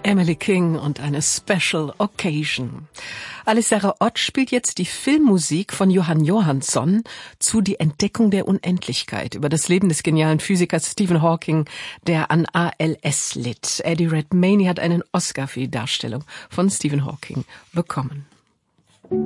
Emily King und eine Special Occasion. Alessandra Ott spielt jetzt die Filmmusik von Jóhann Jóhannsson zu Die Entdeckung der Unendlichkeit über das Leben des genialen Physikers Stephen Hawking, der an ALS litt. Eddie Redmayne hat einen Oscar für die Darstellung von Stephen Hawking bekommen.